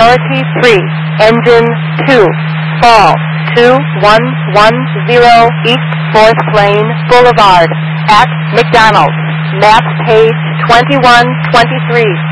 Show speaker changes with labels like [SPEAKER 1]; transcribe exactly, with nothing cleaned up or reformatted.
[SPEAKER 1] Priority three, Engine two, fall two one one zero East fourth Lane Boulevard at McDonald's. Map page twenty-one twenty-three.